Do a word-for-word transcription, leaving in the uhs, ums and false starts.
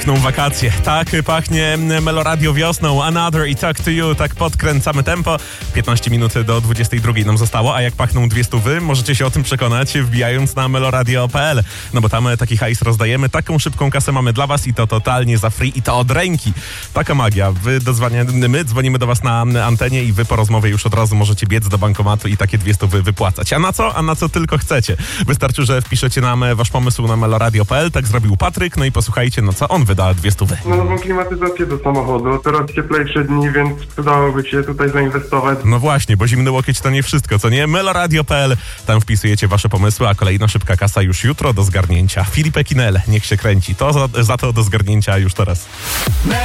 pachną wakacje, tak pachnie Meloradio wiosną, Another i Talk to You, tak podkręcamy tempo. piętnaście minut do dwudziestej drugiej nam zostało, a jak pachną dwie stówy, możecie się o tym przekonać wbijając na meloradio kropka pe el, no bo tam taki hajs rozdajemy, taką szybką kasę mamy dla was i to totalnie za free i to od ręki. Taka magia, wy dozwania, my dzwonimy do was na antenie i wy po rozmowie już od razu możecie biec do bankomatu i takie dwie stówy wypłacać. A na co? A na co tylko chcecie. Wystarczy, że wpiszecie nam wasz pomysł na meloradio kropka pe el, tak zrobił Patryk, no i posłuchajcie, no co on wyda dwie stówy. No nową klimatyzację do samochodu, teraz cieplejsze dni, więc przydałoby się tutaj zainwestować. No właśnie, bo zimny łokieć to nie wszystko, co nie? meloradio kropka pe el, tam wpisujecie wasze pomysły, a kolejna szybka kasa już jutro do zgarnięcia. Filip Ekinel, niech się kręci. To za, za to do zgarnięcia już teraz.